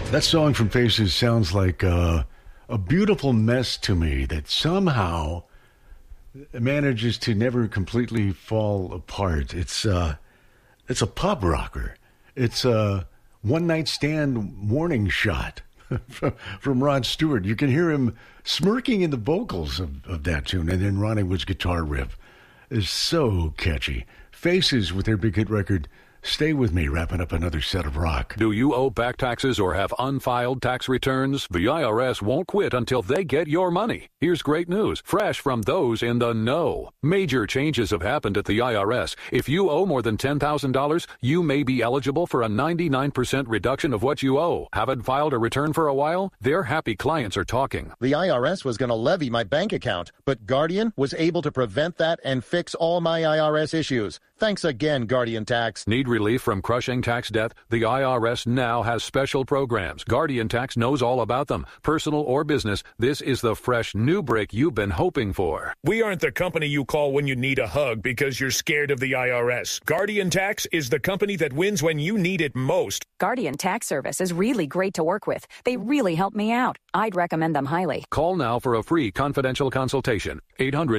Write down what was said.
That song from Faces sounds like a beautiful mess to me that somehow manages to never completely fall apart. It's a pop rocker. It's a one-night stand warning shot from Rod Stewart. You can hear him smirking in the vocals of that tune, and then Ronnie Wood's guitar riff is so catchy. Faces with their big hit record, Stay With Me, wrapping up another set of rock. Do you owe back taxes or have unfiled tax returns? The IRS won't quit until they get your money. Here's great news, fresh from those in the know. Major changes have happened at the IRS. If you owe more than $10,000, you may be eligible for a 99% reduction of what you owe. Haven't filed a return for a while? Their happy clients are talking. The IRS was going to levy my bank account, but Guardian was able to prevent that and fix all my IRS issues. Thanks again, Guardian Tax. Need relief from crushing tax debt? The IRS now has special programs. Guardian Tax knows all about them. Personal or business, this is the fresh new break you've been hoping for. We aren't the company you call when you need a hug because you're scared of the IRS. Guardian Tax is the company that wins when you need it most. Guardian Tax Service is really great to work with. They really help me out. I'd recommend them highly. Call now for a free confidential consultation. 800